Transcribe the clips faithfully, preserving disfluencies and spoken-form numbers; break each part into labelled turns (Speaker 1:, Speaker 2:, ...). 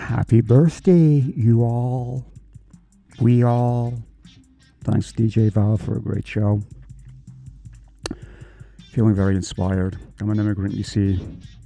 Speaker 1: Happy birthday, you all. We all. Thanks, D J Val, for a great show. Feeling very inspired. I'm an immigrant, you see,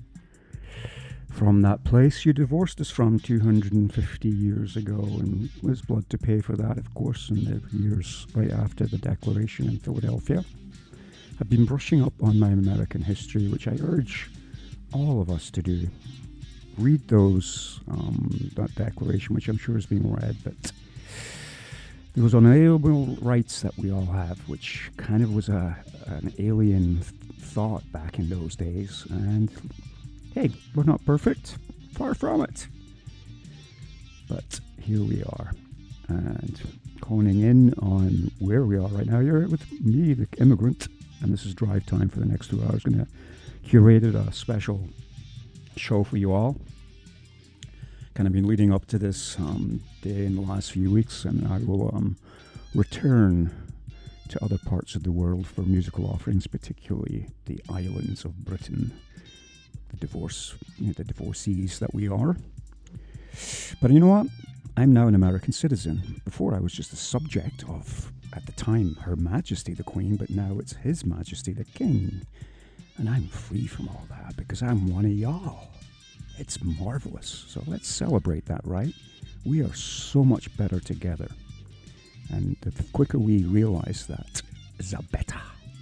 Speaker 1: from that place you divorced us from two hundred fifty years ago, and was blood to pay for that, of course, in the years right after the Declaration in Philadelphia. I've been brushing up on my American history, which I urge all of us to do. Read those, um, that Declaration, which I'm sure has been read, but those unalienable rights that we all have, which kind of was a an alien th- thought back in those days. And hey, we're not perfect, far from it. But here we are, and honing in on where we are right now. You're with me, the immigrant, and this is drive time for the next two hours. Going to curated a special show for you all. Kind of been leading up to this um, day in the last few weeks, and I will um, return to other parts of the world for musical offerings, particularly the islands of Britain, the divorce, you know, the divorcees that we are. But you know what? I'm now an American citizen. Before I was just a subject of, at the time, Her Majesty the Queen, but now it's His Majesty the King. And I'm free from all that because I'm one of y'all. It's marvelous. So let's celebrate that, right? We are so much better together. And the quicker we realize that, the better.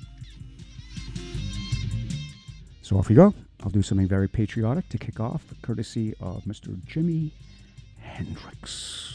Speaker 1: So off we go. I'll do something very patriotic to kick off, courtesy of Mister Jimi Hendrix.